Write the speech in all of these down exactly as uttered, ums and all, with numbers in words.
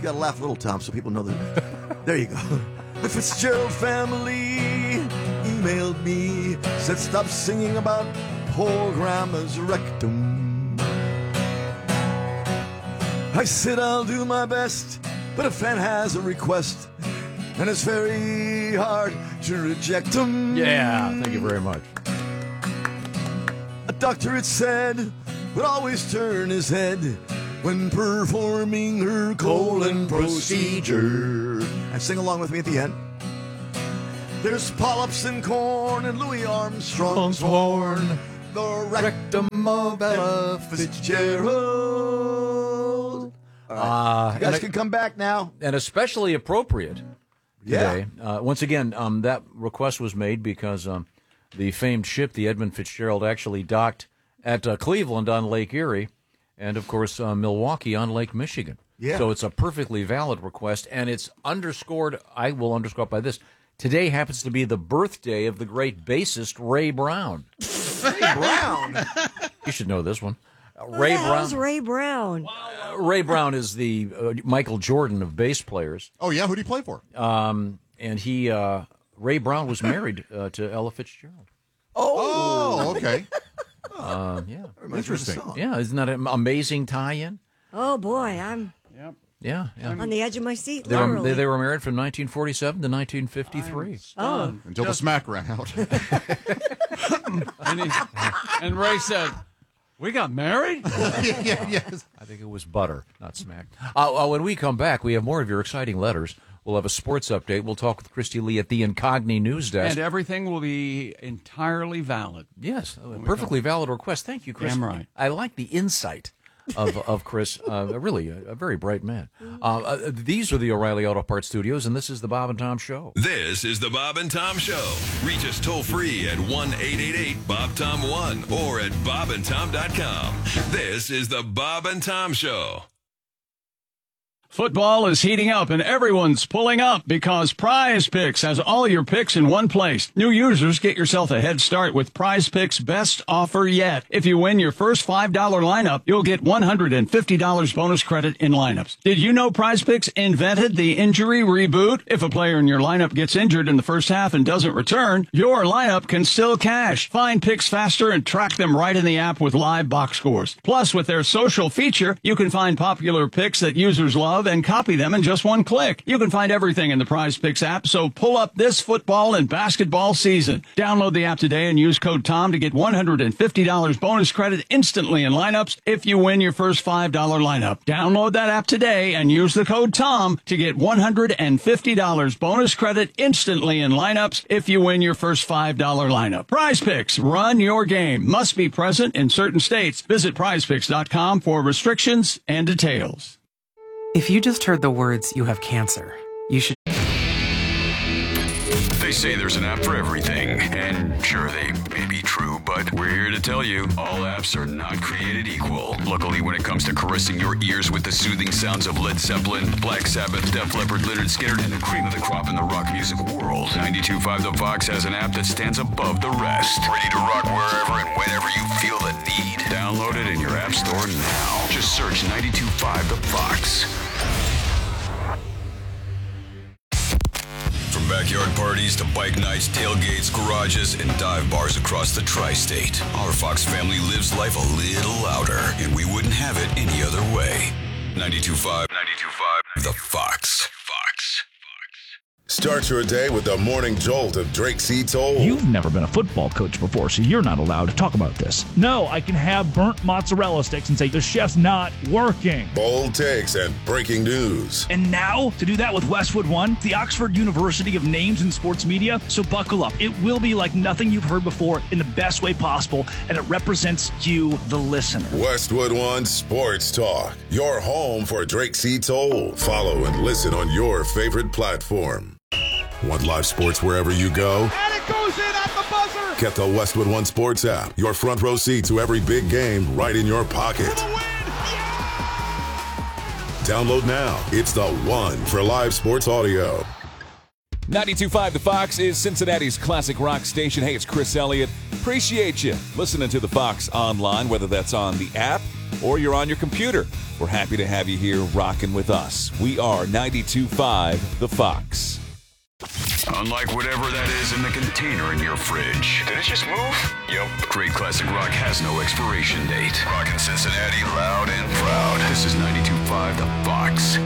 got to laugh a little, Tom, so people know that. There you go. The Fitzgerald family emailed me, said stop singing about poor grandma's rectum. I said I'll do my best, but a fan has a request, and it's very hard to reject him. Yeah, thank you very much. A doctor, it said, would always turn his head when performing her colon procedure. And sing along with me at the end. There's polyps in corn and Louis Armstrong's horn, the rectum of Ella Fitzgerald. Uh, you guys can come back now. And especially appropriate today. Yeah. Uh, once again, um, that request was made because um, the famed ship, the Edmund Fitzgerald, actually docked at uh, Cleveland on Lake Erie, and, of course, uh, Milwaukee on Lake Michigan. Yeah. So it's a perfectly valid request, and it's underscored, I will underscore it by this, today happens to be the birthday of the great bassist Ray Brown. Ray Brown? You should know this one. Uh, Who Ray the Brown. hell's Ray Brown? Uh, Ray Brown is the uh, Michael Jordan of bass players. Oh, yeah? Who do you play for? Um, and he, uh, Ray Brown was married uh, to Ella Fitzgerald. Oh, oh okay. Uh, yeah. Interesting. Yeah, isn't that an amazing tie-in? Oh, boy, I'm Yep. Yeah, yeah. on the edge of my seat, They were, literally. they, they were married from nineteen forty-seven to nineteen fifty-three. Oh. Until the smack ran out. and, he, and Ray said, we got married? yeah, yeah, yes. I think it was butter, not smack. Uh, uh, when we come back, we have more of your exciting letters. We'll have a sports update. We'll talk with Christy Lee at the Incogni News Desk. And everything will be entirely valid. Yes, a perfectly valid request. Thank you, Chris. Damn right. I like the insight of of Chris. Uh, really, a, a very bright man. Uh, uh, these are the O'Reilly Auto Parts Studios, and this is the Bob and Tom Show. This is the Bob and Tom Show. Reach us toll free at one eight eight eight Bob Tom one or at bob and tom dot com. This is the Bob and Tom Show. Football is heating up and everyone's pulling up because Prize Picks has all your picks in one place. New users, get yourself a head start with Prize Picks' best offer yet. If you win your first five dollar lineup, you'll get one hundred fifty dollars bonus credit in lineups. Did you know Prize Picks invented the injury reboot? If a player in your lineup gets injured in the first half and doesn't return, your lineup can still cash. Find picks faster and track them right in the app with live box scores. Plus, with their social feature, you can find popular picks that users love and copy them in just one click. You can find everything in the Prize Picks app, so pull up this football and basketball season. Download the app today and use code TOM to get one hundred fifty dollars bonus credit instantly in lineups if you win your first five dollar lineup. Download that app today and use the code TOM to get one hundred fifty dollars bonus credit instantly in lineups if you win your first five dollar lineup. Prize Picks, run your game. Must be present in certain states. Visit prize picks dot com for restrictions and details. If you just heard the words, you have cancer, you should... They say there's an app for everything, and sure, they may be true, but we're here to tell you, all apps are not created equal. Luckily, when it comes to caressing your ears with the soothing sounds of Led Zeppelin, Black Sabbath, Def Leppard, Lynyrd Skynyrd, and the cream of the crop in the rock music world, ninety-two point five The Fox has an app that stands above the rest. Ready to rock wherever and whenever you feel the need. Download it in your app store now. Just search ninety-two point five The Fox. From backyard parties to bike nights, tailgates, garages, and dive bars across the tri-state, our Fox family lives life a little louder, and we wouldn't have it any other way. ninety-two point five, ninety-two point five, The Fox. Fox. Start your day with the morning jolt of Drake C. Toll. You've never been a football coach before, so you're not allowed to talk about this. No, I can have burnt mozzarella sticks and say the chef's not working. Bold takes and breaking news. And now, to do that with Westwood One, the Oxford University of Names in Sports Media, so buckle up. It will be like nothing you've heard before in the best way possible, and it represents you, the listener. Westwood One Sports Talk, your home for Drake C. Toll. Follow and listen on your favorite platform. Want live sports wherever you go? And it goes in at the buzzer! Get the Westwood One Sports app. Your front row seat to every big game right in your pocket. For the win! Yeah! Download now. It's the one for live sports audio. ninety-two point five The Fox is Cincinnati's classic rock station. Hey, it's Chris Elliott. Appreciate you listening to The Fox online, whether that's on the app or you're on your computer. We're happy to have you here rocking with us. We are ninety-two point five The Fox. Unlike whatever that is in the container in your fridge. Did it just move? Yep. Great classic rock has no expiration date. Rockin' Cincinnati loud and proud. This is ninety-two point five The Fox.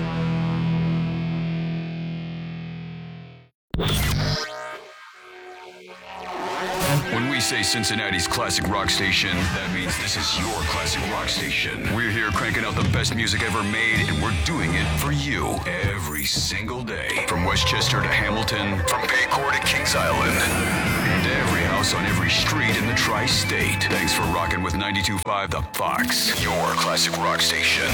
When we say Cincinnati's classic rock station, that means this is your classic rock station. We're here cranking out the best music ever made, and we're doing it for you every single day. From Westchester to Hamilton, from Paycor to Kings Island, and every house on every street in the tri-state. Thanks for rocking with ninety-two point five The Fox, your classic rock station.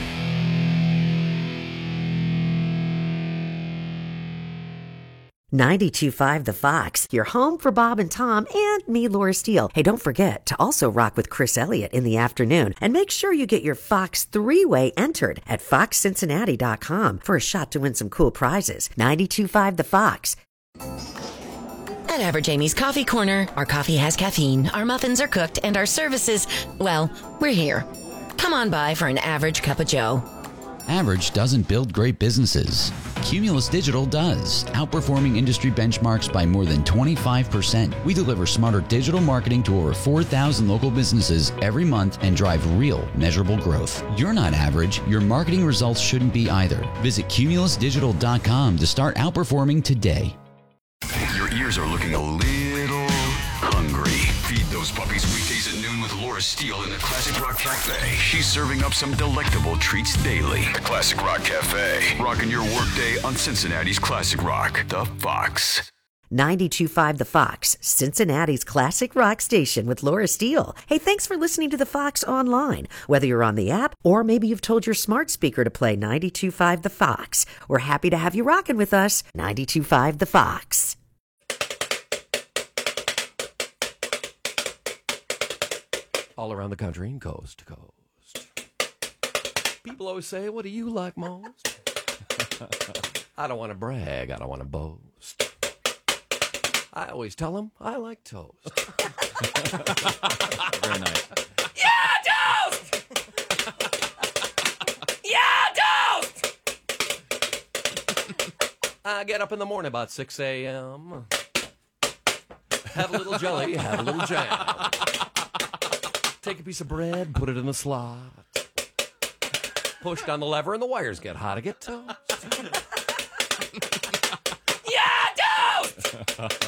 ninety-two point five The Fox, your home for Bob and Tom and me, Laura Steele. Hey, don't forget to also rock with Chris Elliott in the afternoon. And make sure you get your Fox three-way entered at fox cincinnati dot com for a shot to win some cool prizes. ninety-two point five The Fox. At Average Amy's Coffee Corner, our coffee has caffeine, our muffins are cooked, and our services, well, we're here. Come on by for an average cup of joe. Average doesn't build great businesses. Cumulus Digital does, outperforming industry benchmarks by more than twenty-five percent. We deliver smarter digital marketing to over four thousand local businesses every month and drive real, measurable growth. You're not average. Your marketing results shouldn't be either. Visit cumulus digital dot com to start outperforming today. Your ears are looking a little hungry. Feed those puppies weekdays at noon with Laura Steele in the Classic Rock Cafe. She's serving up some delectable treats daily. The Classic Rock Cafe. Rocking your workday on Cincinnati's Classic Rock, The Fox. ninety-two point five The Fox, Cincinnati's classic rock station with Laura Steele. Hey, thanks for listening to The Fox online. Whether you're on the app or maybe you've told your smart speaker to play ninety-two point five The Fox, we're happy to have you rocking with us. ninety-two point five The Fox. All around the country and coast to coast. People always say, what do you like most? I don't want to brag. I don't want to boast. I always tell them I like toast. Very nice. Yeah, toast! Yeah, toast! I get up in the morning about six a.m. Have a little jelly, have a little jam. Take a piece of bread, put it in the slot. Push down the lever and the wires get hot. I get toast. Yeah, toast!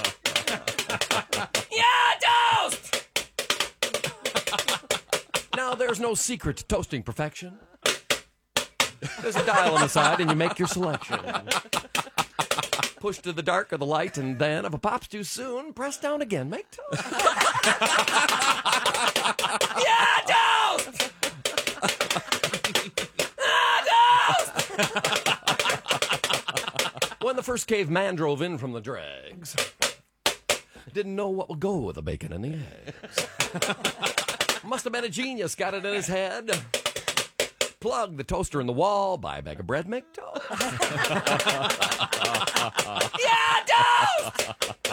Yeah, toast! Now, there's no secret to toasting perfection. There's a dial on the side and you make your selection. Push to the dark or the light, and then if it pops too soon, press down again. Make toast. Yeah, toast! Ah, toast! When the first caveman drove in from the dregs, didn't know what would go with the bacon and the eggs. Must have been a genius, got it in his head. Plug the toaster in the wall, buy a bag of bread, make toast. Yeah, toast!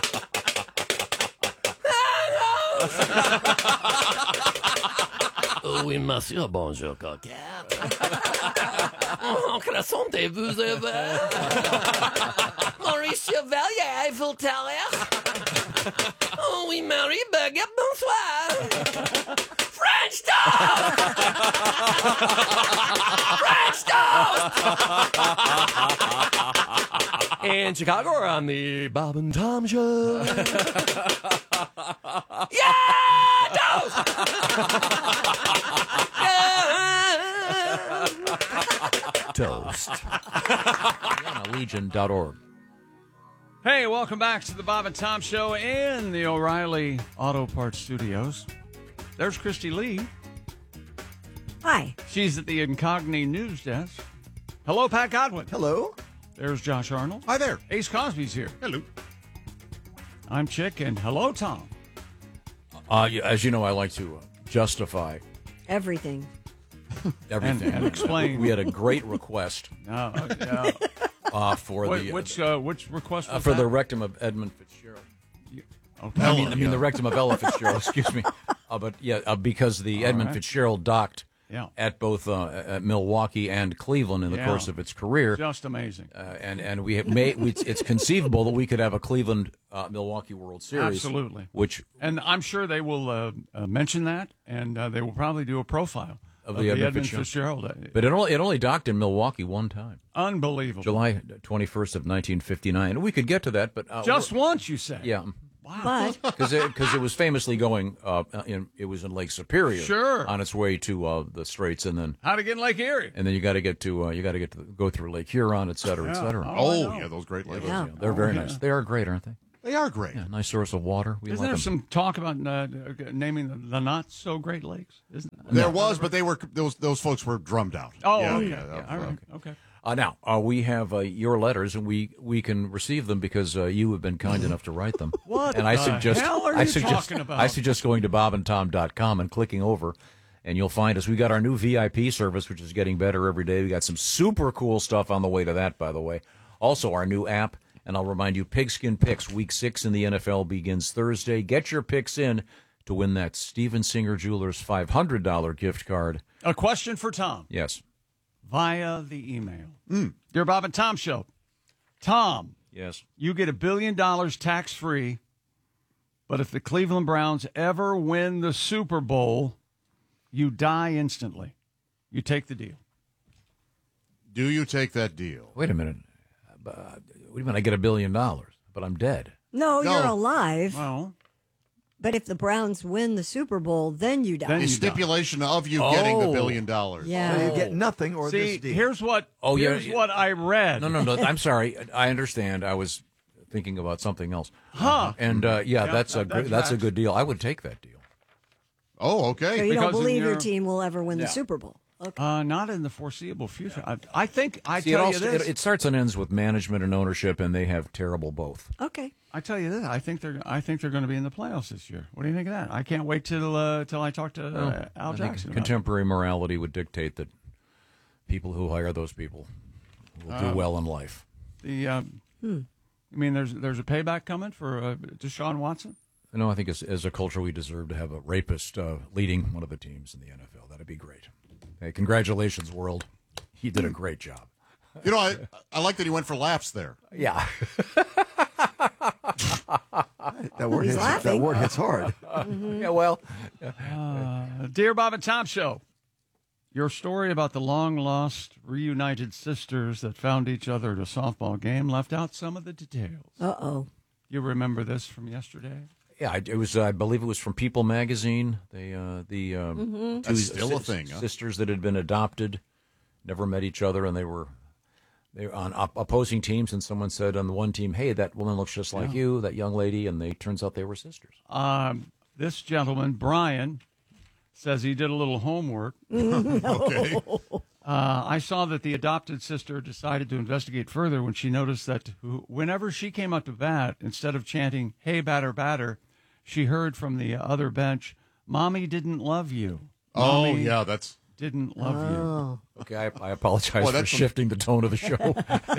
Oui, monsieur, bonjour, coquette. Oh, croissantez-vous avez? Maurice Chevalier, Eiffel Tower. Oh, oui, Marie, baguette, bonsoir. French toast! French toast! In Chicago, we're on the Bob and Tom Show. Yeah, toast! Toast. Legion dot org. Hey, welcome back to the Bob and Tom Show in the O'Reilly Auto Parts Studios. There's Christy Lee. Hi. She's at the Incogni News Desk. Hello, Pat Godwin. Hello. There's Josh Arnold. Hi there. Ace Cosby's here. Hello. I'm Chick, and hello, Tom. Uh, as you know, I like to uh, justify Everything. everything. And- and explain. We had a great request No, no. uh, for Wait, the which uh, which request was uh, for that? the rectum of Edmund Fitzgerald. Okay. I mean, I mean the rectum of Ella Fitzgerald. Excuse me, uh, but yeah, uh, because the All Edmund right. Fitzgerald docked Yeah. at both uh, at Milwaukee and Cleveland in the Yeah. course of its career. Just amazing. Uh, and and we have made we, it's conceivable that we could have a Cleveland uh, Milwaukee World Series. Absolutely. Which And I'm sure they will uh, uh, mention that, and uh, they will probably do a profile of, the, Edmund Fitzgerald. Fitzgerald. But it only it only docked in Milwaukee one time. Unbelievable. July twenty-first of nineteen fifty-nine. And we could get to that, but uh, Just once, you say? Yeah. Wow. Because it, 'cause it was famously going, uh, in, it was in Lake Superior, Sure. on its way to uh, the Straits, and then How to get in Lake Erie? and then you got to get to uh, you got to get to the, go through Lake Huron, et cetera, et Yeah. cetera. Oh, I Oh, know. yeah, those great lakes. Yeah, they're Oh, very yeah. nice. They are great, aren't they? They are great. Yeah, nice source of water. We Isn't like there them. some talk about uh, naming the, the not so great lakes? Isn't There was, but they were those those folks were drummed out. Oh, yeah, okay. yeah, Yeah, all right. Okay. Uh, now uh, we have uh, your letters, and we, we can receive them because uh, you have been kind enough to write them. What and I the suggest hell are I you suggest talking about? I suggest going to bob and tom dot com and clicking over, and you'll find us. We got our new V I P service, which is getting better every day. We got some super cool stuff on the way to that, by the way. Also, our new app, and I'll remind you, Pigskin Picks Week Six in the N F L begins Thursday. Get your picks in to win that Steven Singer Jewelers five hundred dollars gift card. A question for Tom. Yes. Via the email. Mm. Dear Bob and Tom Show. Tom. Yes. You get a billion dollars tax-free, but if the Cleveland Browns ever win the Super Bowl, you die instantly. You take the deal. Do you take that deal? Wait a minute. Uh, what do you mean I get a billion dollars, but I'm dead? No, No. you're alive. Well, But if the Browns win the Super Bowl, then you die. Then The you stipulation of you getting the Oh. billion dollars. Yeah. So you get nothing or see, this deal. here's what Oh, yeah, here's yeah. what I read. No, no, no. I'm sorry. I understand. I was thinking about something else. Huh. And uh, yeah, Yeah, that's a that- gr- that that's a tracks. good deal. I would take that deal. Oh, So okay. you don't because in believe your your- team will ever win Yeah. the Super Bowl. Okay. Uh, not in the foreseeable future. I, I think I See, it, tell all, you this. it, it starts and ends with management and ownership, and they have terrible both. Okay. I tell you this. I think they're. I think they're going to be in the playoffs this year. What do you think of that? I can't wait till uh, till I talk to uh, Well, Al I think Jackson. about it. contemporary morality would dictate that people who hire those people will do Um, well in life. The. Um, I mean, there's there's a payback coming for uh, Deshaun Watson. No, I think as, as a culture, we deserve to have a rapist uh, leading one of the teams in the N F L. That'd be great. Hey, congratulations, world. He did a great job. You know, I I like that he went for laps there. Yeah. That word He's hits. laughing. That word hits hard. Yeah, well, Uh, Dear Bob and Tom Show, your story about the long lost reunited sisters that found each other at a softball game left out some of the details. Uh oh. You remember this from yesterday? yeah, I- it was. I believe it was from People magazine. They, uh, the um, Mm-hmm. two That's still a sis- thing, huh? sisters that had been adopted, never met each other, and they were they were on op- opposing teams. And someone said on the one team, "Hey, that woman looks just like you, that young lady," and they turns out they were sisters. Um, this gentleman, Brian, says he did a little homework. Okay. Uh, I saw that the adopted sister decided to investigate further when she noticed that wh- whenever she came up to bat, instead of chanting, "Hey, batter, batter," she heard from the other bench, "Mommy didn't love you." Oh, Mommy yeah, that's didn't love you. Oh. Okay, I, I apologize Boy, for that's some- shifting the tone of the show.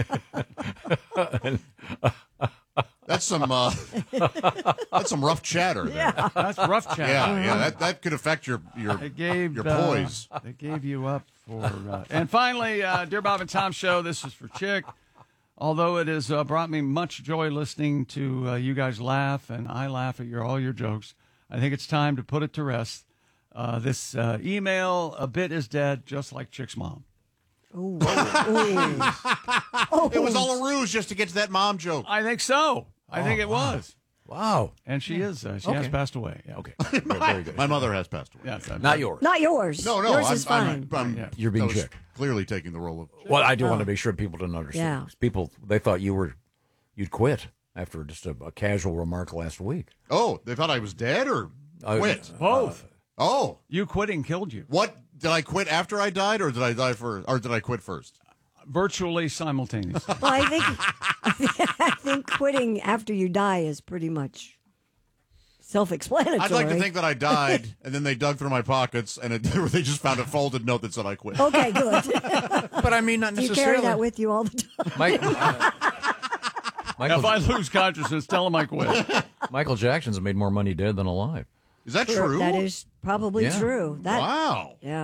that's some uh, that's some rough chatter there. Yeah. That's rough chat. Yeah, yeah, that, that could affect your your They gave, your uh, poise. they gave you up for. Uh, and finally, uh, Dear Bob and Tom Show, this is for Chick. Although it has uh, brought me much joy listening to uh, you guys laugh, and I laugh at your all your jokes, I think it's time to put it to rest. Uh, this uh, email, a bit is dead, just like Chick's mom. Ooh. Ooh. Oh. It was all a ruse just to get to that mom joke. I think so. I think it was. Wow. And she is. Uh, she has Okay. passed away. Yeah. Okay, very good. My mother has passed away. Yes, I- Not yours. Not yours. No, no, Yours I'm, is fine. I'm, I'm Yeah. You're being I was Chick. clearly taking the role of. Well, I do want to make sure people didn't understand. Yeah. 'Cause People, they thought you were, you'd quit after just a, a casual remark last week. Oh, they thought I was dead or Uh, quit. Both. Oh, You quitting killed you. what did I quit after I died, or did I die first, or did I quit first? Virtually simultaneously. Well, I think I think quitting after you die is pretty much self-explanatory. I'd like to think that I died, and then they dug through my pockets, and it, they just found a folded note that said I quit. Okay, good. But I mean, not Do you necessarily. carry that with you all the time? Mike, uh, Michael, If I lose consciousness, tell him I quit. Michael Jackson's made more money dead than alive. Is that Sure, true? That is probably Yeah. true. That, Wow. Yeah.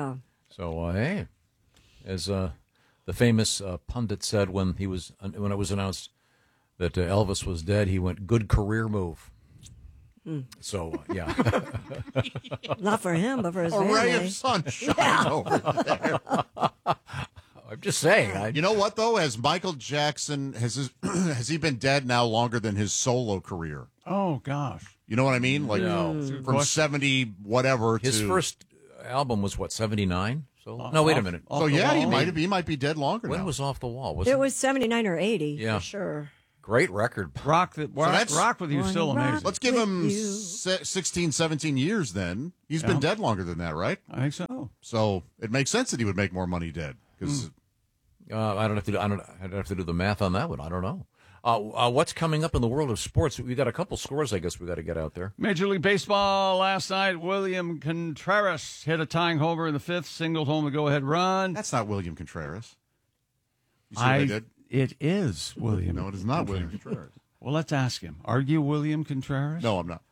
So, uh, hey, as uh, the famous uh, pundit said when he was when it was announced that uh, Elvis was dead, he went, "Good career move." Mm. So, uh, yeah. Not for him, but for his A family. ray of sunshine Yeah. over there. I'm just saying. I, You know what, though? Has Michael Jackson, has his, has he been dead now longer than his solo career? Oh, gosh. You know what I mean? Like No. Mm. from seventy whatever His to... first album was, what, seventy-nine? So No, wait a minute. So, yeah, he might, have, he might be dead longer When now. was Off the Wall? Was It was seventy-nine or eighty, Yeah. for sure. Great record. Rock, the, rock, that's- rock with you is still Rock amazing. Let's give with him you. se- sixteen, seventeen years then. He's been Yeah. dead longer than that, right? I think so. So it makes sense that he would make more money dead. Because Uh, I don't have to. Do, I don't. I don't have to do the math on that one. I don't know. Uh, uh, what's coming up in the world of sports? We got a couple scores. I guess we got to get out there. Major League Baseball last night, William Contreras hit a tying homer in the fifth, singled home a go-ahead run. that's not William Contreras. You see I, what I did? It is William. No, it is not William Contreras. Well, let's ask him. Are you William Contreras? No, I'm not.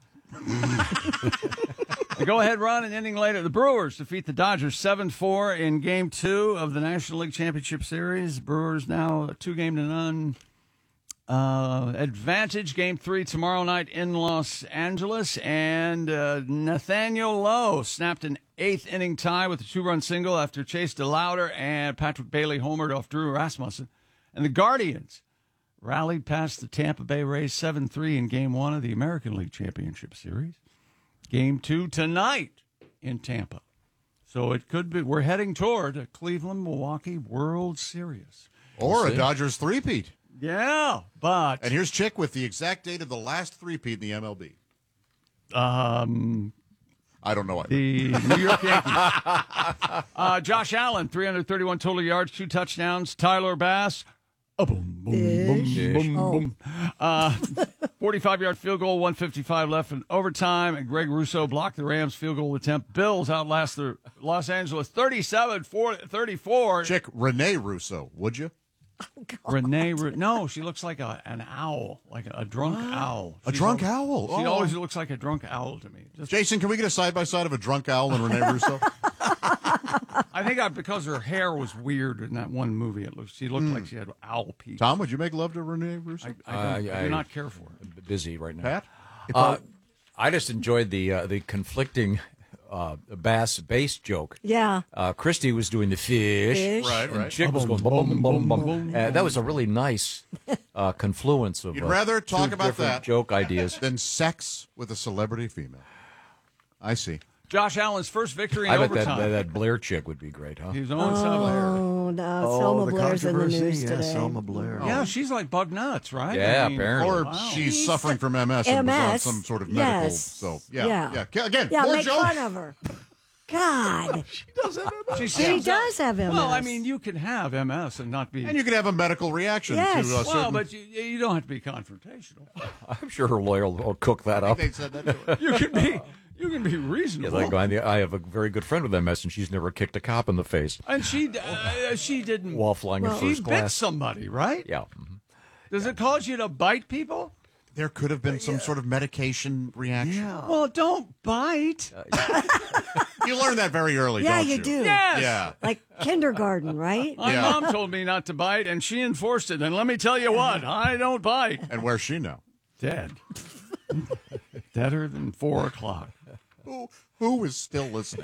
The go-ahead run an inning later, the Brewers defeat the Dodgers seven four in Game two of the National League Championship Series. Brewers now a two-game to none uh, advantage. Game three tomorrow night in Los Angeles. And uh, Nathaniel Lowe snapped an eighth-inning tie with a two-run single after Chase DeLauder and Patrick Bailey homered off Drew Rasmussen. And the Guardians rallied past the Tampa Bay Rays seven three in Game one of the American League Championship Series. Game two tonight in Tampa. So it could be, we're heading toward a Cleveland-Milwaukee World Series. Or We'll a see. Dodgers three-peat. Yeah, but... And here's Chick with the exact date of the last three-peat in the M L B. Um, I don't know. the New York Yankees. uh, Josh Allen, three hundred thirty-one total yards, two touchdowns. Tyler Bass, a boom, boom, boom, Ish. boom, Oh. boom. Uh, forty-five-yard field goal, one fifty-five left in overtime, and Greg Russo blocked the Rams' field goal attempt. Bills outlast the Los Angeles thirty-seven thirty-four. Chick, Renee Russo, would you? Renee, Ru- no, she looks like a, an owl, like a, a drunk owl. A She's drunk al- owl? She Oh. always looks like a drunk owl to me. Just, Jason, can we get a side-by-side of a drunk owl and Renee Russo? I think I, because her hair was weird in that one movie, it looked, she looked like she had owl peaks. Tom, would you make love to Renee Russo? I, I, don't, I, do not care for it. I'm busy right now. Pat? Uh, I just enjoyed the uh, the conflicting uh, bass bass joke. Yeah. Uh, Christy was doing the fish, Fish. Right, and right. Chick was going bum, bum, bum, bum. Uh, that was a really nice uh, confluence of. You'd uh, rather talk two about different that joke ideas. than sex with a celebrity female. I see. Josh Allen's first victory in I bet that, overtime. that that Blair chick would be great, huh? He was on Selma. Oh, no, Oh, Selma the Blair's in the controversy. news Yeah, today. Selma Blair. Yeah, she's like bug nuts, right? Yeah, I mean, apparently. Or wow. she's He's- suffering from M S and was on M S, some sort of medical. yes. So, yeah. Yeah. Yeah. Again, Yeah, more make jokes. fun of her. God. She She seems- does have M S. Well, I mean, you can have M S and not be. And you can have a medical reaction Yes. to a certain... well, but you, you don't have to be confrontational. I'm sure her lawyer will cook that up. They said that to her. You can be. You can be Yeah, reasonable. like, I I have a very good friend with M S, and she's never kicked a cop in the face And she uh, she didn't. while flying in she first bit class. somebody, right? Yeah. mhm. Does it cause you to bite people? There could have been some sort of medication reaction. Well, don't bite. You learn that very early, Yeah, don't you you? do. Yes. Yeah. Like kindergarten, right? My Yeah. mom told me not to bite, and she enforced it. And let me tell you what, I don't bite. And where's she now? Dead. Deader than four o'clock. Who, who is still listening?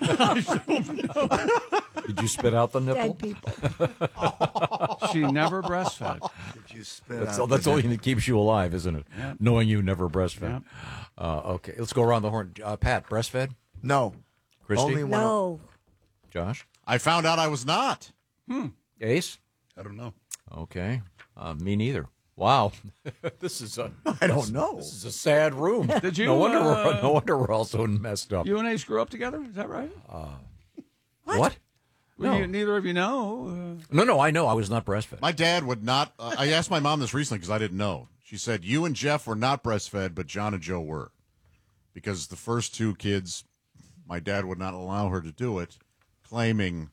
Did you spit out the nipple? Dead people. She never breastfed. Did you spit That's out all. That's the all that keeps you alive, isn't it? Yep. Knowing you never breastfed. Yep. Uh, okay, let's go around the horn. Uh, Pat, breastfed? No. Christy? Only one. No. Josh? I found out I was not. Ace? I don't know. Okay. Uh, me neither. Wow. this is a. I don't know. This is a sad room. Did you, No wonder. uh, we're, no wonder we're all so messed up. You and Ace grew up together? Is that right? What? Well, No. you, neither of you know. No, no. I know. I was not breastfed. My dad would not. Uh, I asked my mom this recently because I didn't know. She said, you and Jeff were not breastfed, but John and Joe were. Because the first two kids, my dad would not allow her to do it, claiming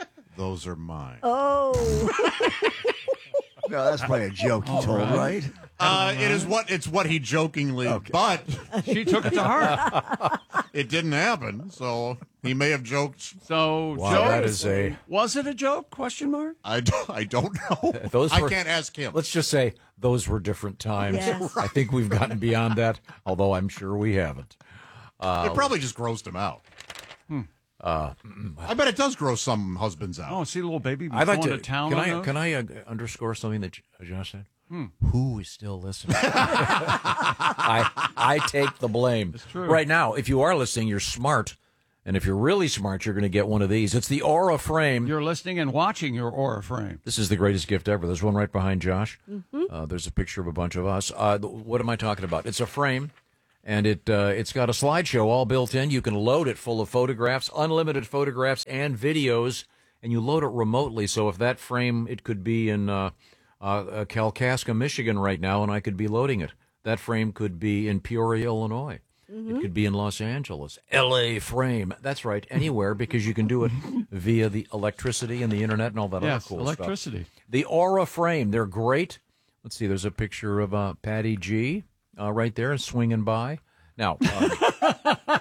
those are mine. Oh. No, that's probably a joke he told, right. right? Uh, it is what it's what he jokingly, okay. but she took it to heart. It didn't happen, so he may have joked. So, wow, joke, that is a was it a joke? Question mark. I don't, I don't know. Those were, I can't ask him. Let's just say those were different times. Yes. I think we've gotten beyond that, although I'm sure we haven't. Uh, it probably just grossed him out. Hmm. Uh, I bet it does gross some husbands out. Oh, see, little baby. I'd like to. to town can on I those? can I uh, underscore something that Josh said? Hmm. Who is still listening? I I take the blame. It's true. Right now, if you are listening, you're smart, and if you're really smart, you're going to get one of these. It's the Aura Frame. You're listening and watching your Aura Frame. This is the greatest gift ever. There's one right behind Josh. Mm-hmm. Uh, there's a picture of a bunch of us. Uh, what am I talking about? It's a frame. And it, uh, it's got a slideshow all built in. You can load it full of photographs, unlimited photographs and videos, and you load it remotely. So if that frame, it could be in uh, uh, Kalkaska, Michigan right now, and I could be loading it. That frame could be in Peoria, Illinois. Mm-hmm. It could be in Los Angeles, L A frame. That's right, anywhere, because you can do it via the electricity and the internet and all that yes, other cool electricity. stuff. The Aura Frame, they're great. Let's see, there's a picture of uh, Patty G. Uh, right there, swinging by. Now, uh,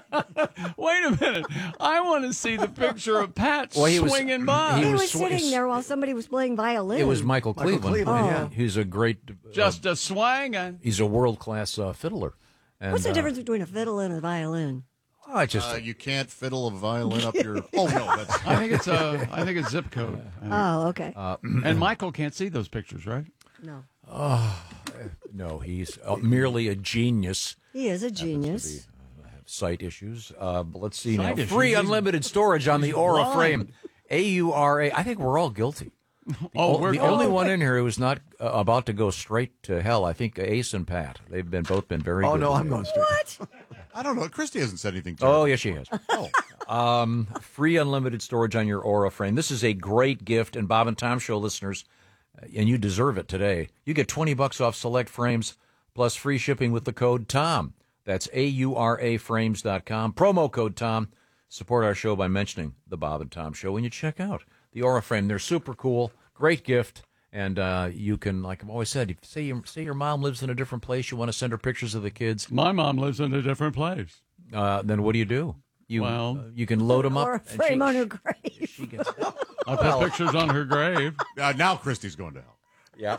wait a minute. I want to see the picture of Pat well, he was, swinging by. He, he was, was sitting sw- there while somebody was playing violin. It was Michael Cleveland. Michael Cleveland, oh. yeah. He's a great, uh, just a swangin'. He's a world class uh, fiddler. And, What's the uh, difference between a fiddle and a violin? I just uh, you can't fiddle a violin up your. Oh no, that's. I think it's a. I think it's zip code. Oh, okay. Uh, and Michael can't see those pictures, right? No. Oh, no, he's uh, merely a genius. He is a genius. Be, uh, have sight issues. Uh, but let's see Sight now. issues. Free He's- unlimited storage on the Aura blind. Frame. A U R A. I think we're all guilty. Oh, the we're the guilty. only one in here who is not uh, about to go straight to hell. I think Ace and Pat. They've been both been very. Oh good no, today. I'm going straight. What? I don't know. Christy hasn't said anything to Oh, her. yes, she has. Oh. Um, free unlimited storage on your Aura Frame. This is a great gift, and Bob and Tom Show listeners, uh, and you deserve it today. You get twenty bucks off select frames plus free shipping with the code TOM. That's A U R A frames dot com. Promo code TOM. Support our show by mentioning the Bob and Tom Show when you check out the Aura Frame. They're super cool, great gift, and uh, you can, like I've always said, if say your say your mom lives in a different place, you want to send her pictures of the kids. My mom lives in a different place. Uh, then what do you do? You Well- uh, you can load them up. Or a and frame she- on her grave. She gets, I put pictures on her grave. Uh, now Christy's going to hell. yeah.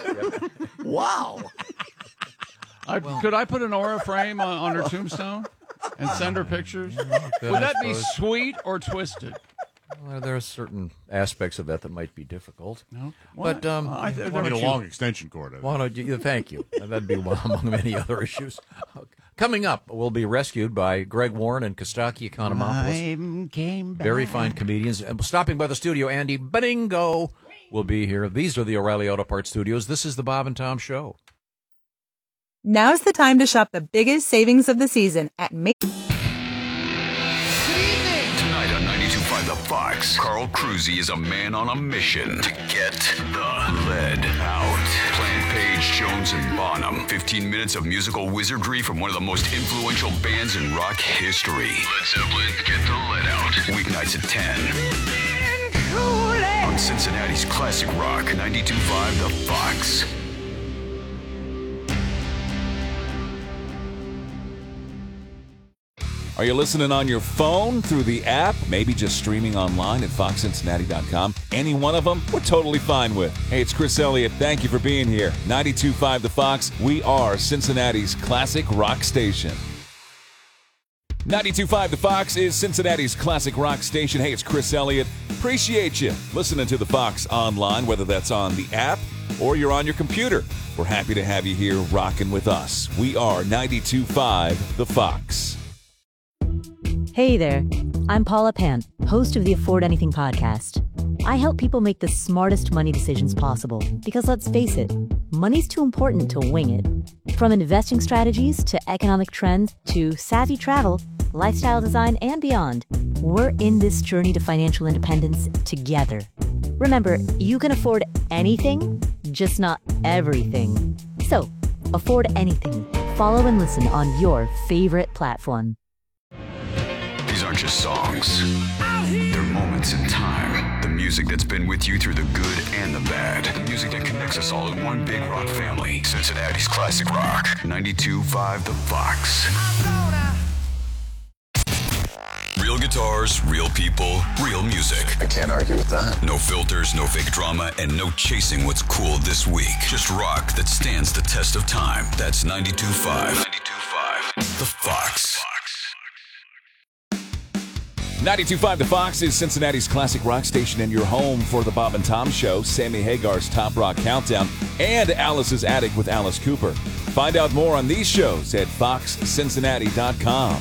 Wow. I, could I put an Aura frame on, on her tombstone and send her pictures? Would that be sweet or twisted? Well, there are certain aspects of that that might be difficult. No, But um, I, I, I need a long extension cord. I think. why don't you, thank you. That'd be one among many other issues. Coming up, we'll be rescued by Greg Warren and Kostaki Economopoulos. Came back. Very fine comedians. And stopping by the studio, Andy Beningo will be here. These are the O'Reilly Auto Parts Studios. This is the Bob and Tom Show. Now's the time to shop the biggest savings of the season at Make. Tonight on ninety-two point five The Fox, Carl Cruzy is a man on a mission to get the lead out. Plant Page, Jones, and Bonham. fifteen minutes of musical wizardry from one of the most influential bands in rock history. Led Zeppelin, Get the Lead Out. Weeknights at ten. On Cincinnati's classic rock, ninety-two point five The Fox. Are you listening on your phone, through the app, maybe just streaming online at fox cincinnati dot com? Any one of them, we're totally fine with. Hey, it's Chris Elliott. Thank you for being here. ninety-two point five The Fox. We are Cincinnati's classic rock station. ninety-two point five The Fox is Cincinnati's classic rock station. Hey, it's Chris Elliott. Appreciate you listening to The Fox online, whether that's on the app or you're on your computer. We're happy to have you here rocking with us. We are ninety-two point five The Fox. Hey there, I'm Paula Pant, host of the Afford Anything podcast. I help people make the smartest money decisions possible because let's face it, money's too important to wing it. From investing strategies to economic trends to savvy travel, lifestyle design, and beyond, we're in this journey to financial independence together. Remember, you can afford anything, just not everything. So, afford anything. Follow and listen on your favorite platform. These aren't just songs. They're moments in time. The music that's been with you through the good and the bad. The music that connects connects us all in one big rock family. Cincinnati's classic rock. ninety-two point five The Fox. Real guitars, real people, real music. I can't argue with that. No filters, no fake drama, and no chasing what's cool this week. Just rock that stands the test of time. That's ninety-two point five. ninety-two point five The Fox. ninety-two point five The Fox is Cincinnati's classic rock station and your home for the Bob and Tom Show, Sammy Hagar's Top Rock Countdown, and Alice's Attic with Alice Cooper. Find out more on these shows at fox cincinnati dot com.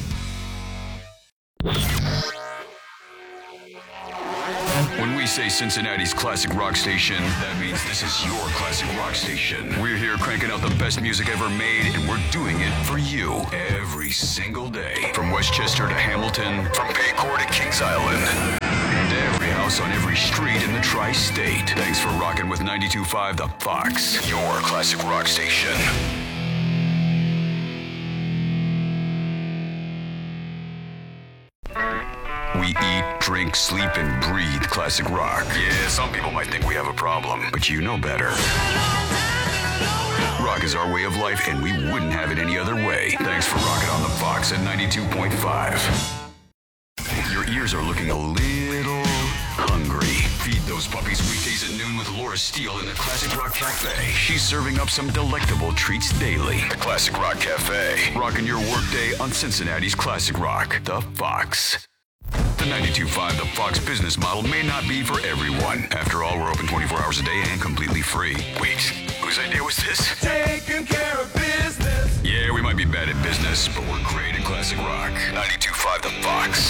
When we say Cincinnati's classic rock station, that means this is your classic rock station. We're here cranking out the best music ever made, and we're doing it for you every single day. From Westchester to Hamilton, from Paycor to Kings Island, and every house on every street in the tri-state. Thanks for rocking with ninety-two point five The Fox, your classic rock station. We eat, drink, sleep, and breathe classic rock. Yeah, some people might think we have a problem, but you know better. Rock is our way of life, and we wouldn't have it any other way. Thanks for rocking on the Fox at ninety-two point five. Your ears are looking a little hungry. Feed those puppies weekdays at noon with Laura Steele in the Classic Rock Cafe. She's serving up some delectable treats daily. The Classic Rock Cafe. Rocking your workday on Cincinnati's Classic Rock, The Fox. The ninety-two point five The Fox business model may not be for everyone. After all, we're open twenty-four hours a day and completely free. Wait, whose idea was this? Taking care of business. Yeah, we might be bad at business, but we're great at classic rock. ninety-two point five The Fox.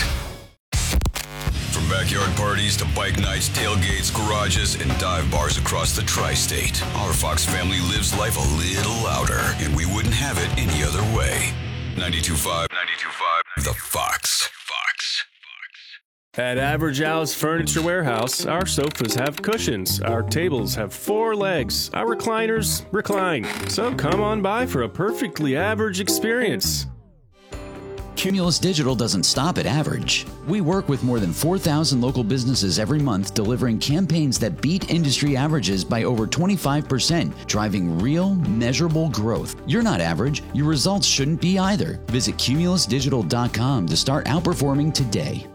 From backyard parties to bike nights, tailgates, garages, and dive bars across the tri-state, our Fox family lives life a little louder, and we wouldn't have it any other way. ninety-two point five ninety-two point five The Fox. Fox. At Average Al's Furniture Warehouse, our sofas have cushions, our tables have four legs, our recliners recline. So come on by for a perfectly average experience. Cumulus Digital doesn't stop at average. We work with more than four thousand local businesses every month, delivering campaigns that beat industry averages by over twenty-five percent, driving real, measurable growth. You're not average. Your results shouldn't be either. Visit cumulus digital dot com to start outperforming today.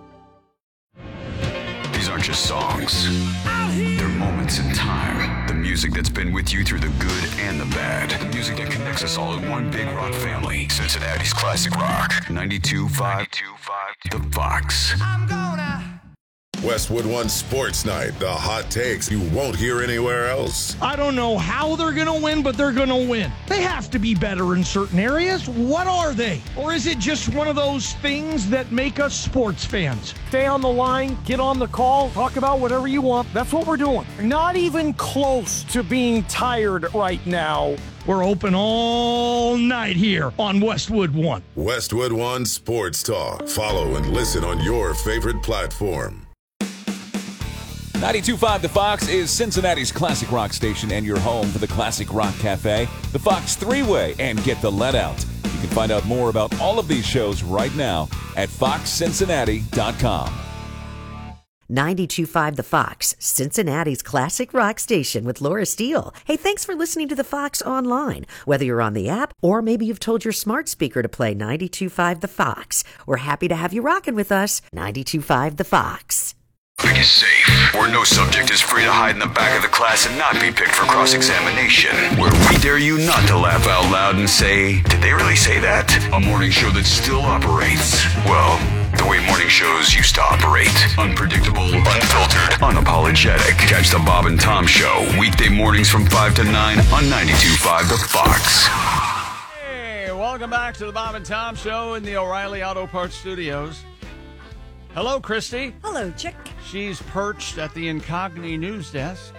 These aren't just songs. They're moments in time. The music that's been with you through the good and the bad. The music that connects us all in one big rock family. Cincinnati's classic rock. ninety-two point five The Fox. I'm gonna Westwood One Sports Night. The hot takes you won't hear anywhere else. I don't know how they're going to win, but they're going to win. They have to be better in certain areas. What are they? Or is it just one of those things that make us sports fans? Stay on the line, get on the call, talk about whatever you want. That's what we're doing. Not even close to being tired right now. We're open all night here on Westwood One. Westwood One Sports Talk. Follow and listen on your favorite platform. ninety-two point five The Fox is Cincinnati's classic rock station and your home for the Classic Rock Cafe, the Fox Three-Way, and Get the Let Out. You can find out more about all of these shows right now at fox cincinnati dot com. ninety-two point five The Fox, Cincinnati's classic rock station with Laura Steele. Hey, thanks for listening to The Fox online. Whether you're on the app or maybe you've told your smart speaker to play ninety-two point five The Fox. We're happy to have you rocking with us. ninety-two point five The Fox. Is safe, where no subject is free to hide in the back of the class and not be picked for cross-examination, where we dare you not to laugh out loud and say, did they really say that? A morning show that still operates, well, the way morning shows used to operate. Unpredictable, unfiltered, unapologetic. Catch the Bob and Tom Show, weekday mornings from five to nine on ninety-two point five The Fox. Hey, welcome back to the Bob and Tom Show in the O'Reilly Auto Parts Studios. Hello, Christy. Hello, Chick. She's perched at the Incogni news desk.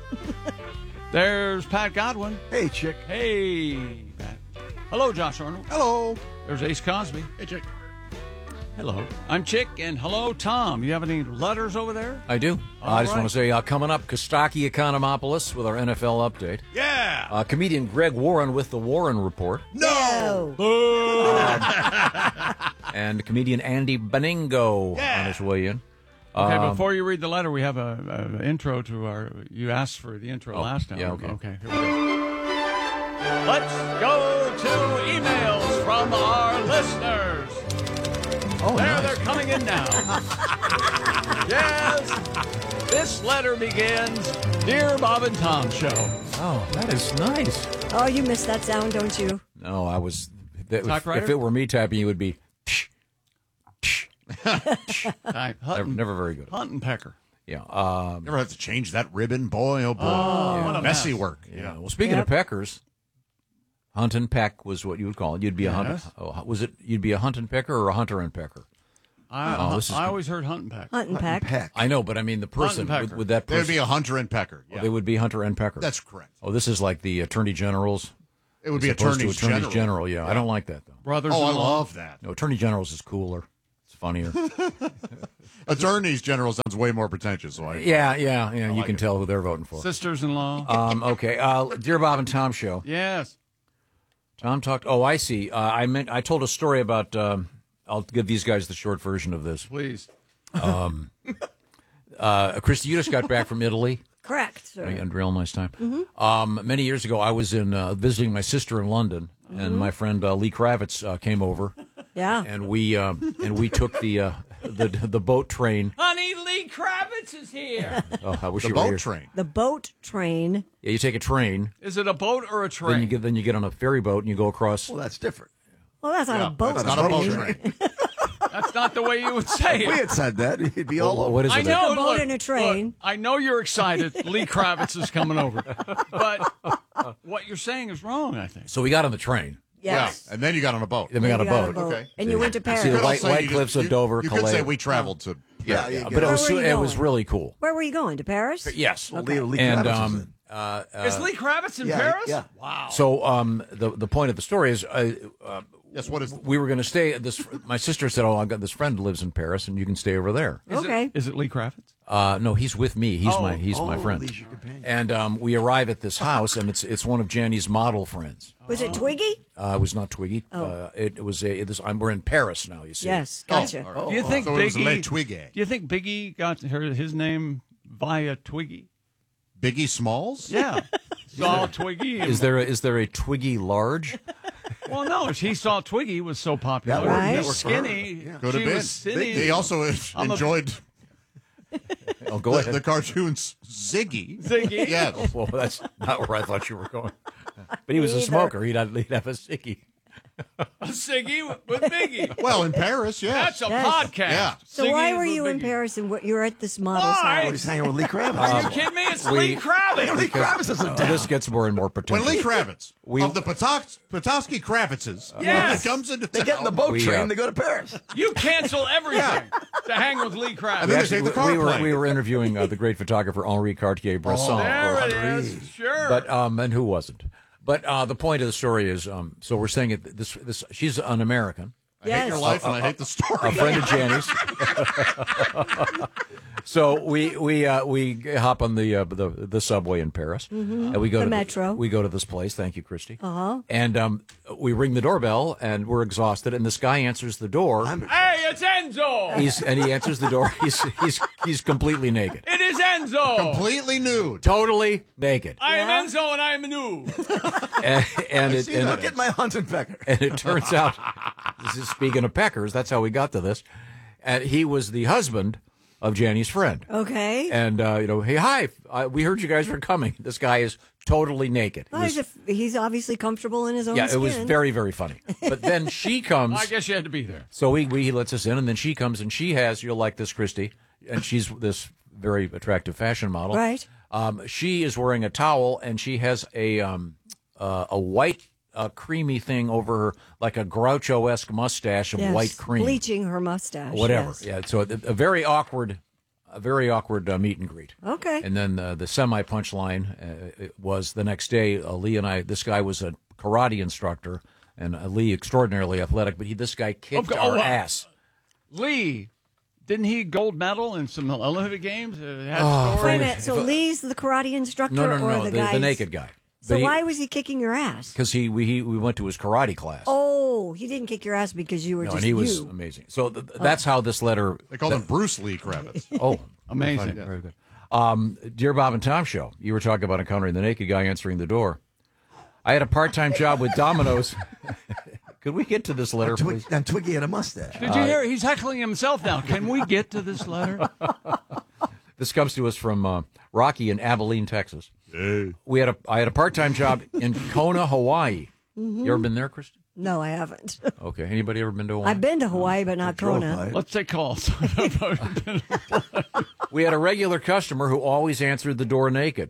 There's Pat Godwin. Hey, Chick. Hey, Pat. Hello, Josh Arnold. Hello. There's Ace Cosby. Hey, Chick. Hello. I'm Chick, and hello, Tom. You have any letters over there? I do. All I just right. want to say, uh, coming up, Kostaki Economopoulos with our N F L update. Yeah. Uh, comedian Greg Warren with the Warren Report. No. Um, and comedian Andy Beningo Yeah. on his way in. Okay, Um, before you read the letter, we have a, a intro to our. You asked for the intro Oh, last time. yeah, okay. Okay. Here we go. Let's go to emails from our listeners. Oh, there, nice. they're coming in now. Yes. This letter begins, Dear Bob and Tom Show. Oh, that is nice. Oh, you missed that sound, don't you? No, I was. That, if, Typewriter? if it were me typing, it would be. Type, Never, Hunt, never very good. Hunt and Pecker. Yeah. Um, Never have to change that ribbon, boy. Oh boy, Oh, what a messy mess. work. yeah. Yeah. Well, speaking of peckers, hunt and peck was what you would call it. You'd be a hunter. Yes. Oh, was it? You'd be a hunt and pecker or a hunter and pecker? I, Oh, this is I good. always heard Hunt and Peck. Hunt and peck. Peck. I know, but I mean the person. Hunt and Would, pecker. would that There'd person? be a hunter and pecker. oh, Yeah, they would be hunter and pecker. that's correct. Oh, this is like the attorney generals. It would as be opposed attorneys, to attorneys general. general. Yeah, I don't like that though. Brothers Oh, I in law. love that. No, attorney generals is cooler. It's funnier. Attorneys general sounds way more pretentious. So I, yeah, yeah, yeah. You like can it. tell who they're voting for. Sisters-in-law. Um, okay, uh, dear Bob and Tom Show. Yes. Tom talked. Oh, I see. Uh, I meant I told a story about. Um, I'll give these guys the short version of this. Please. Um, uh, Christy, you just got back from Italy. Correct, sir. And real nice time. Mm-hmm. Um, many years ago, I was in uh, visiting my sister in London, Mm-hmm. and my friend uh, Lee Kravitz uh, came over, Yeah. and we uh, and we took the uh, the the boat train. Honey, Lee Kravitz is here. Oh, I wish the you were boat here. train. The boat train. Yeah, you take a train, Is it a boat or a train? then you get then you get on a ferry boat and you go across. Well, that's different. Well, that's not Yeah, a boat that's not a boat train. train. That's not the way you would say We it. had said that. It'd be all Well, over. what is I it? know. a boat look, and a train. look, I know you're excited. Lee Kravitz is coming over. But what you're saying is wrong, I think. So we got on the train. Yes. Yeah, and then you got on a boat. Then we got, You a, got boat. Okay. And you went to Paris. See the Could white, also white you cliffs just- of Dover, You, you could Calais. say we traveled to. Yeah, Yeah, you but get it on. was Where were you it was going? really cool. Where were you going? To Paris? Yes. Well, Lee- Lee And Kravitz was um, in. uh, Is uh, Lee Kravitz in yeah, Paris? yeah. Wow. so um, the the point of the story is, uh, uh, Yes, what is? we were going to stay at this. My sister said, "Oh, I've got this friend who lives in Paris, and you can stay over there." Is Okay. It, is it Lee Kravitz? Uh, no, he's with me. He's Oh. my he's my Oh, friend. Lee's your companion. And um, we arrive at this house, and it's it's one of Janny's model friends. Was it Twiggy? Uh, it was not Twiggy. Oh. Uh, it, it was a. It was, I'm, we're in Paris now. You see. Yes. Gotcha. Oh, Do you think so it was Biggie? Le Twiggy. Do you think Biggie got her, his name via Twiggy? Biggie Smalls? Yeah. Saw Twiggy. and- Is there a, is there a Twiggy large? Well, no. He saw Twiggy was so popular. That worked- Right. He that was worked for her. skinny. Yeah. Could she have been. was skinny. He also I'm a- enjoyed Oh, go the, ahead. the cartoons Ziggy. Ziggy. Yes. Well, that's not where I thought you were going. But he was a Me either. smoker. He'd have, he'd have a Ziggy. A Ziggy with Biggie. Well, in Paris, yes. That's a Yes. podcast. Yeah. So Ziggy why with were you in Biggie. Paris and what, you were at this model's Why? Oh, house? he's hanging with Lee Kravitz. Are you kidding me? It's We- Lee Kravitz. Lee Kravitz is a Uh, this gets more and more When pretentious. Lee Kravitz We- of the Potos- Petoskey Kravitzes Yes. when it comes into They town, get in the boat We, train, uh, they go to Paris. You cancel everything to hang with Lee Kravitz. And then they Actually, take the we- car we, were, plane. we were interviewing uh, the great photographer Henri Cartier-Bresson. there it is. Sure. But um, and who wasn't? But uh, the point of the story is, um, so we're saying it. This this she's an American, I hate your Yes. life and I hate the story. a friend of Janny's. So we we uh, we hop on the uh, the the subway in Paris, Mhm. and we go The to metro. we go to this place. Thank you, Christy. Uh huh. And um, we ring the doorbell, and we're exhausted. And this guy answers the door. Hey, it's Enzo. He's and he answers the door. He's he's he's completely naked, It is Enzo. Completely nude. totally naked. I am Enzo and I am new. And, and it See, and I'll it, get my Hunt and Pecker. and it turns out, this is speaking of peckers, that's how we got to this. And he was the husband of Janny's friend. Okay. And, uh, you know, hey, hi, uh, we heard you guys were coming. This guy is totally naked. It Well, he's, was- a, he's obviously comfortable in his own yeah, skin. it was very, very funny. But then she comes. I guess you had to be there. So we, we he lets us in, and then she comes, and she has, you'll like this, Christy, and she's this very attractive fashion model. Right. Um, she is wearing a towel, and she has a um, uh, a white, uh, creamy thing over her, like a Groucho-esque mustache of Yes, white cream. bleaching her mustache. Whatever. yes. Yeah, so a, a very awkward, a very awkward uh, meet and greet. Okay. And then uh, the semi punchline uh, it was the next day. Uh, Lee and I. This guy was a karate instructor, and uh, Lee extraordinarily athletic, but he this guy kicked Oh, our oh, uh, ass. Lee, didn't he gold medal in some Olympic games? Uh, had Oh, stories? Wait a minute. So Lee's the karate instructor, No, no, no, or no, the the, guy? the naked guy. So why was he kicking your ass? Because he we he, we went to his karate class. Oh, Oh, he didn't kick your ass because you were No, just and he was you. amazing. So th- that's how this letter. They called that, him Bruce Lee Kravitz. Oh, Amazing. Very good. Um, Dear Bob and Tom Show, you were talking about encountering the naked guy answering the door. I had a part-time job with Domino's. Could we get to this letter, and, Twig- please? and Twiggy had a mustache. Did you hear? He's heckling himself now. Can we get to this letter? This comes to us from uh, Rocky in Abilene, Texas. Hey. We had a I had a part-time job in Kona, Hawaii. Mhm. You ever been there, Kristen? No, I haven't. Okay. Anybody ever been to Hawaii? I've been to Hawaii, but not Kona. Let's take calls. We had a regular customer who always answered the door naked.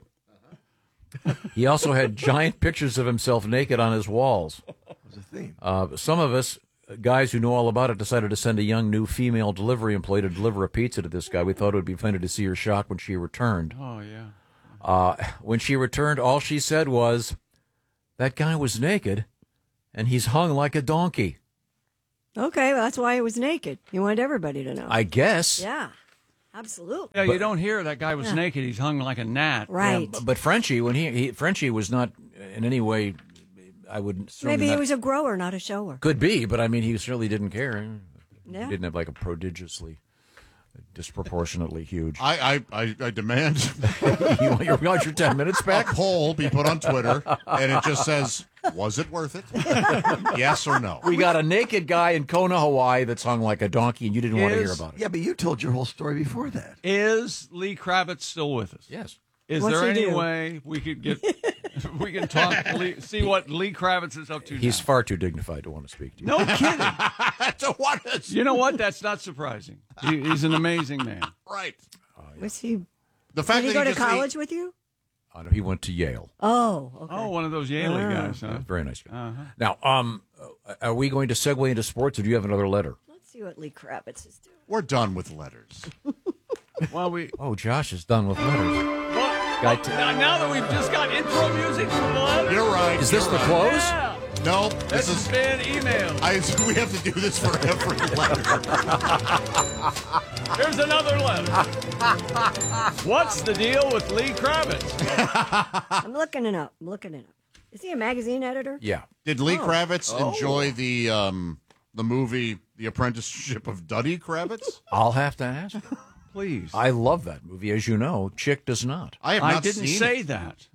He also had giant pictures of himself naked on his walls. There's a theme. Uh, some of us, guys who know all about it, decided to send a young new female delivery employee to deliver a pizza to this guy. We thought it would be funny to see her shock when she returned. Oh, yeah. Uh, when she returned, all she said was, "That guy was naked, and he's hung like a donkey." Okay, well, that's why he was naked. He wanted everybody to know. I guess. Yeah, absolutely. Yeah, you don't hear that guy was Yeah. naked. He's hung like a gnat. Right. Yeah, but Frenchie, when he, he Frenchie was not in any way, I would certainly Maybe he not- was a grower, not a shower. could be, but I mean, he certainly didn't care. Yeah. He didn't have like a prodigiously, disproportionately huge. I, I, I, I demand you, want your, you want your ten minutes back? a poll be put on Twitter, and it just says, was it worth it? Yes or no? We got a naked guy in Kona, Hawaii that's hung like a donkey, and you didn't want to hear Is- about it. Yeah, but you told your whole story before that. Is Lee Kravitz still with us? Yes. Is What's there he any do? way we could get we can talk Lee, see what Lee Kravitz is up to He's now? far too dignified to want to speak to you. No kidding. So what is You know what? That's not surprising. He, he's an amazing man. right? Was he? The fact Did he that go to just- college with you? Uh, no, he went to Yale. Oh, okay. Oh, one of those Yale Ah. guys, huh? Uh, very nice guy. Uh-huh. Now, um, uh, are we going to segue into sports, or do you have another letter? Let's see what Lee Kravitz is doing. We're done with letters. Well, we. Oh, Josh is done with letters. Well, Guy t- now, now that we've just got intro music for the letter. You're right. Is this you're the right. close? Yeah. No, This this is. has been email. I, we have to do this for every letter. Here's another letter. What's the deal with Lee Kravitz? I'm looking it up. I'm looking it up. Is he a magazine editor? Yeah. Did Lee Oh. Kravitz Oh. enjoy the um, the movie The Apprenticeship of Duddy Kravitz? I'll have to ask. Please. I love that movie, as you know. Chick does not. I have I not didn't seen say it. that.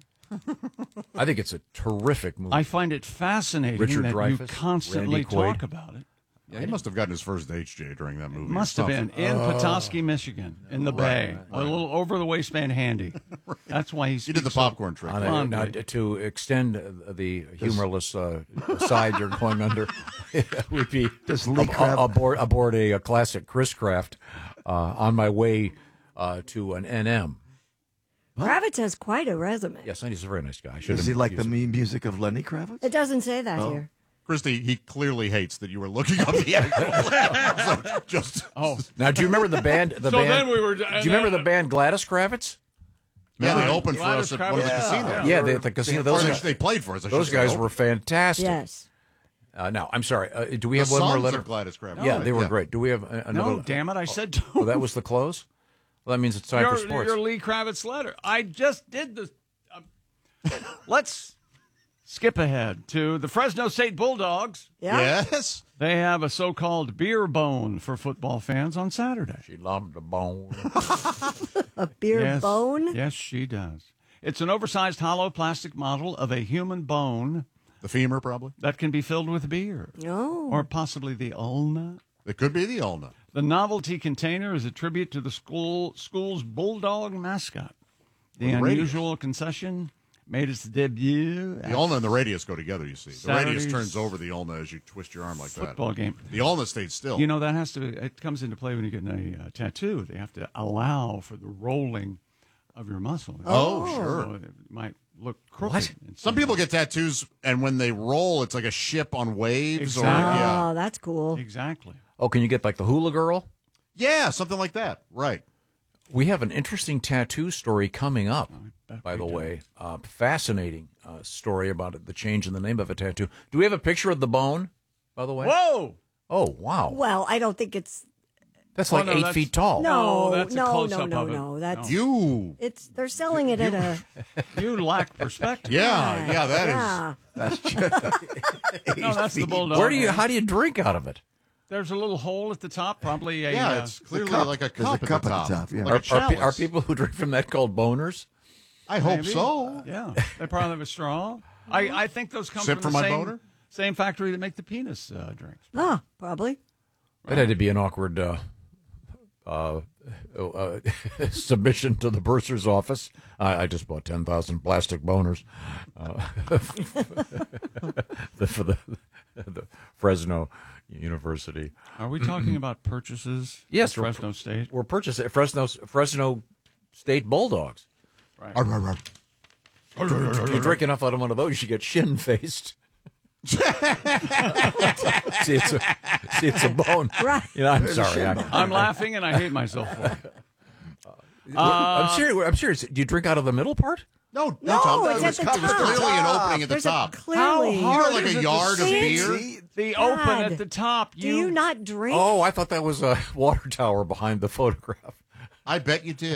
I think it's a terrific movie. I find it fascinating Richard that Dreyfuss, you constantly Randy Quaid. talk about it. Yeah, he must have gotten his first H J during that movie. or Must have been something. in Oh. Petoskey, Michigan, in the Bay, a little over the waistband handy. That's why he's. He did the popcorn trick. On a- Fondly. now, to extend uh, the humorless uh, side you're going under, it would be Does Lee ab- Krav- aboard, aboard a, a classic Chris Craft uh, on my way uh, to an N M. Kravitz has quite a resume. Yes, and he's a very nice guy. I should Does have he like the used- mean music of Lenny Kravitz? It doesn't say that Oh. here. Christy, he clearly hates that you were looking up the actual so just Oh, Now, do you remember the band? The So band, then we were- Do you remember the band Gladys Kravitz? yeah, they Yeah. opened for Gladys us at one of the Kravitz. casinos. Yeah. Yeah, they, at the casino. Or Those they, guys, they played for us. I those should say. guys were fantastic. Yes. Uh, now, I'm sorry. Uh, do we The have one more sons letter? of Gladys Kravitz. Yeah, Oh, they were yeah. great. Do we have a- another? no, damn it! I said two. Oh, that was the close. Well, that means it's time your, for sports. your Lee Kravitz letter. I just did the. Um, let's skip ahead to the Fresno State Bulldogs. Yeah. Yes. They have a so-called beer bone for football fans on Saturday. She loved the bone. A beer yes, bone? Yes, she does. It's an oversized hollow plastic model of a human bone The femur, probably. that can be filled with beer. No. Or possibly the ulna. It could be the ulna. The novelty container is a tribute to the school school's bulldog mascot. The Or the radius. unusual concession made its debut The at ulna and the radius go together, you see. The radius Saturday's turns over the ulna as you twist your arm like that. football game. The ulna stays still. You know, that has to, it comes into play when you get a uh, tattoo. They have to allow for the rolling of your muscle. Oh, So sure. it might look crooked. What? in Some people get tattoos, and when they roll, it's like a ship on waves. Or, Exactly. yeah. Oh, that's cool. Exactly. Oh, can you get like the hula girl? yeah, something like that. Right. We have an interesting tattoo story coming up, bet by we the do. way. Uh, fascinating uh, story about it, the change in the name of a tattoo. Do we have a picture of the bone, by the way? Whoa! Oh, wow. Well, I don't think it's. That's Oh, like no, eight that's- feet tall. No, Oh, that's a no, no, close-up no, of it. no. That's You. it's. They're selling it at a. You lack perspective. Yeah, yeah, that is. yeah. That's just No, that's the bulldog. Where do you? How do you drink out of it? There's a little hole at the top, probably a. Yeah, uh, it's clearly cup. like a There's cup, a cup at the at top. the top, yeah. Like a Are, are, pe- chalice. are people who drink from that called boners? I hope maybe. so. Yeah, they probably have a straw. I, I think those come Sip from for the my same, boner? same factory that make the penis uh, drinks. Ah, probably. That had to be an awkward uh, uh, uh, submission to the bursar's office. I, I just bought ten thousand plastic boners uh, for the, the Fresno University. Are we talking about purchases? Yes, at Fresno State. We're purchasing Fresno Fresno State Bulldogs. Right. You drink enough out of one of those, you get shin faced. see, it's a, see, it's a bone. Right. You know, I'm sorry. I, I'm laughing and I hate myself for it. I'm serious. I'm serious. Do you drink out of the middle part? No, No, Tom, it's there's at the there's top. clearly an opening at the There's a top. clearly. How hard like is a it yard to of see beer? The God. open at the top. Do you not drink? Oh, I thought that was a water tower behind the photograph. I bet you did.